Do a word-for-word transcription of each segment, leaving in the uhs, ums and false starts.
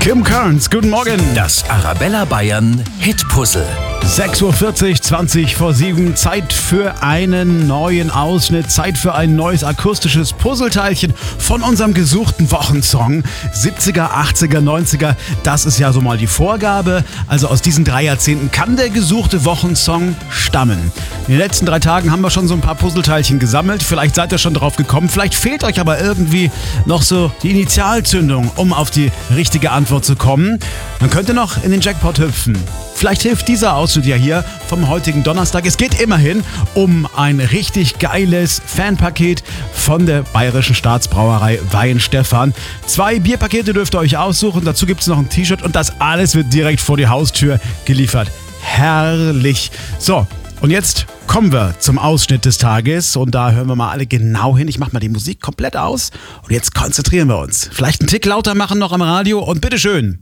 Kim Carnes, guten Morgen. Das Arabella Bayern Hit-Puzzle. sechs Uhr vierzig, zwanzig vor sieben. Zeit für einen neuen Ausschnitt. Zeit für ein neues akustisches Puzzleteilchen von unserem gesuchten Wochensong. siebziger, achtziger, neunziger. Das ist ja so mal die Vorgabe. Also aus diesen drei Jahrzehnten kann der gesuchte Wochensong stammen. In den letzten drei Tagen haben wir schon so ein paar Puzzleteilchen gesammelt. Vielleicht seid ihr schon drauf gekommen. Vielleicht fehlt euch aber irgendwie noch so die Initialzündung, um auf die richtige Antwort zu kommen. Dann könnt ihr noch in den Jackpot hüpfen. Vielleicht hilft dieser Ausschnitt ja hier vom heutigen Donnerstag. Es geht immerhin um ein richtig geiles Fanpaket von der Bayerischen Staatsbrauerei Weihenstephan. Zwei Bierpakete dürft ihr euch aussuchen. Dazu gibt es noch ein T-Shirt und das alles wird direkt vor die Haustür geliefert. Herrlich. So, und jetzt kommen wir zum Ausschnitt des Tages und da hören wir mal alle genau hin. Ich mache mal die Musik komplett aus und jetzt konzentrieren wir uns. Vielleicht einen Tick lauter machen noch am Radio und bitteschön.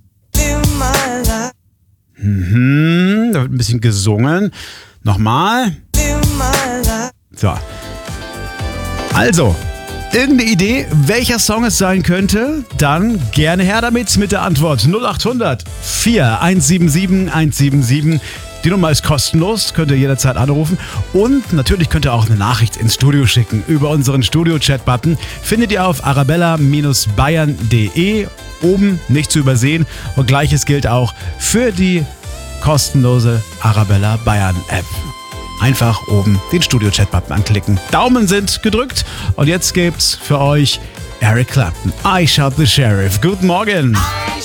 Mhm, da wird ein bisschen gesungen. Nochmal. So. Also, irgendeine Idee, welcher Song es sein könnte? Dann gerne her damit mit der Antwort null acht hundert vier eins sieben sieben eins sieben sieben. Die Nummer ist kostenlos, könnt ihr jederzeit anrufen. Und natürlich könnt ihr auch eine Nachricht ins Studio schicken. Über unseren Studio-Chat-Button findet ihr auf arabella bayern punkt de. Oben nicht zu übersehen. Und gleiches gilt auch für die kostenlose Arabella Bayern App. Einfach oben den Studio-Chat-Button anklicken. Daumen sind gedrückt. Und jetzt gibt's für euch Eric Clapton. I Shot the Sheriff. Guten Morgen.